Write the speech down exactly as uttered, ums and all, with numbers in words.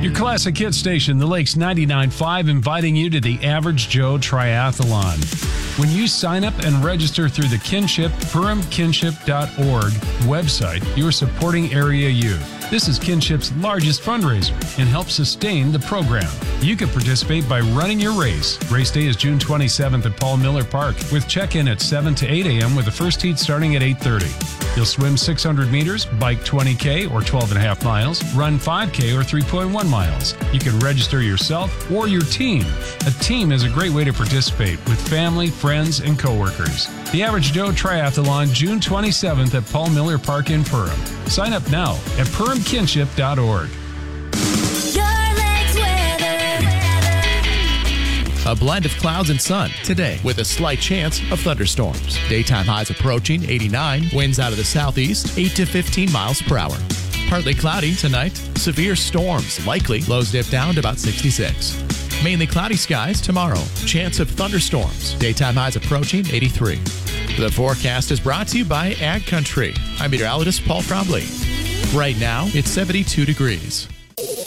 Your classic hit station, the Lakes ninety-nine point five, inviting you to the Average Joe Triathlon. When you sign up and register through the Kinship, Purim Kinship dot org website, you are supporting Area Youth. This is Kinship's largest fundraiser and helps sustain the program. You can participate by running your race. Race day is June twenty-seventh at Paul Miller Park with check-in at seven to eight a.m. with the first heat starting at eight thirty. You'll swim six hundred meters, bike twenty K or twelve and a half miles, run five K or three point one miles. You can register yourself or your team. A team is a great way to participate with family, friends, and coworkers. The Average Joe Triathlon, June twenty-seventh at Paul Miller Park in Purim. Sign up now at Purim Kinship dot org. A blend of clouds and sun today with a slight chance of thunderstorms. Daytime highs approaching eighty-nine, winds out of the southeast, eight to fifteen miles per hour. Partly cloudy tonight, severe storms likely, lows dip down to about sixty-six. Mainly cloudy skies tomorrow, chance of thunderstorms. Daytime highs approaching eighty-three. The forecast is brought to you by Ag Country. I'm meteorologist Paul Trombley. Right now, it's seventy-two degrees.